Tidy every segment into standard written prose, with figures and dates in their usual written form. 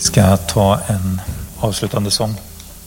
Ska jag ta en avslutande sång?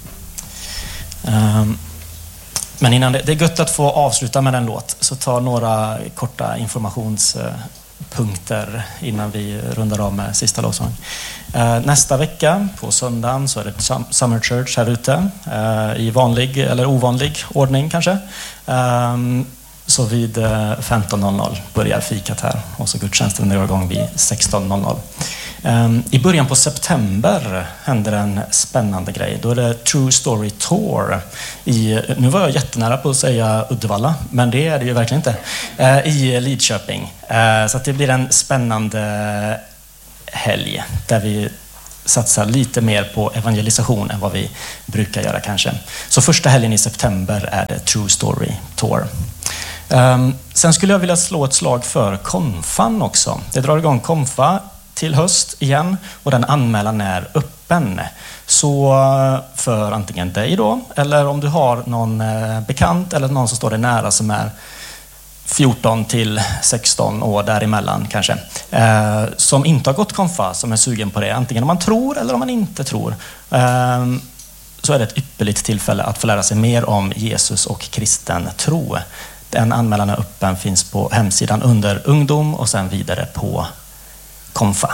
Men innan det är gött att få avsluta med en låt, så ta några korta informationspunkter innan vi rundar av med sista lovsång. Nästa vecka på söndagen så är det Summer Church här ute i vanlig eller ovanlig ordning kanske. Så vid 15.00 börjar fikat här och så gudstjänsten drar igång vid 16.00. I början på september händer en spännande grej. Då är det True Story Tour nu var jag jättenära på att säga Uddevalla, men det är det ju verkligen inte, i Lidköping. Så att det blir en spännande helg där vi satsar lite mer på evangelisation än vad vi brukar göra kanske. Så första helgen i september är det True Story Tour. Sen skulle jag vilja slå ett slag för konfan också. Det drar igång konfa till höst igen och den anmälan är öppen. Så för antingen dig då, eller om du har någon bekant eller någon som står dig nära som är 14 till 16 år däremellan kanske, som inte har gått konfa, som är sugen på det, antingen om man tror eller om man inte tror, så är det ett ypperligt tillfälle att få lära sig mer om Jesus och kristen tro. Den anmälan är öppen, finns på hemsidan under ungdom och sen vidare på konfa.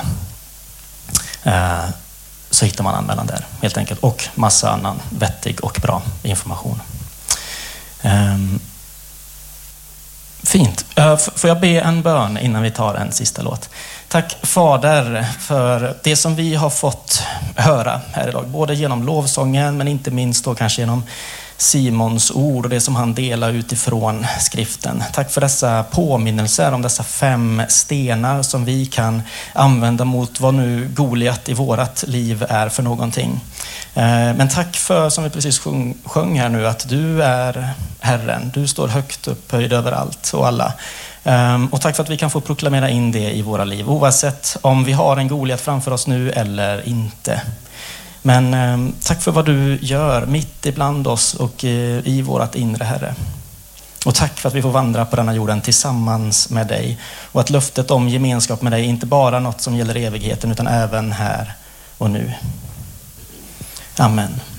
Så hittar man anmälan där helt enkelt, och massa annan vettig och bra information. Fint. Får jag be en bön innan vi tar en sista låt? Tack Fader för det som vi har fått höra här idag, både genom lovsången men inte minst då kanske genom Simons ord och det som han delar utifrån skriften. Tack för dessa påminnelser om dessa 5 stenar som vi kan använda mot vad nu Goliat i vårat liv är för någonting. Men tack för, som vi precis sjöng här nu, att du är Herren. Du står högt upphöjd över allt och alla. Och tack för att vi kan få proklamera in det i våra liv, oavsett om vi har en Goliat framför oss nu eller inte. Men tack för vad du gör mitt ibland oss och i vårat inre, Herre. Och tack för att vi får vandra på denna jorden tillsammans med dig. Och att löftet om gemenskap med dig inte bara något som gäller evigheten utan även här och nu. Amen.